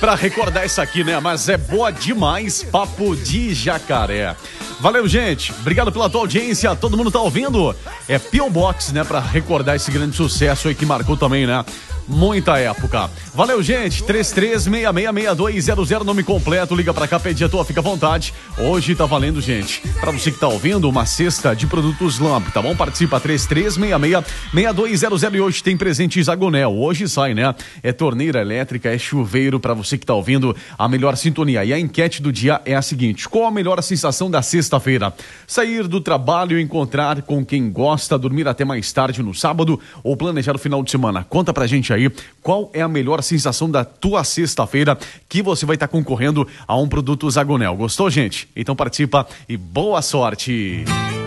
pra recordar isso aqui, né? Mas é boa demais, Papo de Jacaré. Valeu, gente. Obrigado pela tua audiência. Todo mundo tá ouvindo? É P.O. Box, né? Pra recordar esse grande sucesso aí que marcou também, né? Muita época. Valeu, gente. 33666200, nome completo. Liga pra cá, pede a tua, fica à vontade. Hoje tá valendo, gente. Pra você que tá ouvindo, uma cesta de produtos Lamp, tá bom? Participa 33666200 e hoje tem presente Zagonel. Hoje sai, né? É torneira elétrica, é chuveiro pra você que tá ouvindo a melhor sintonia. E a enquete do dia é a seguinte: qual a melhor sensação da sexta-feira? Sair do trabalho, encontrar com quem gosta, dormir até mais tarde no sábado ou planejar o final de semana? Conta pra gente aí qual é a melhor sensação da tua sexta-feira que você vai estar concorrendo a um produto Zagonel. Gostou, gente? Então participa e boa sorte!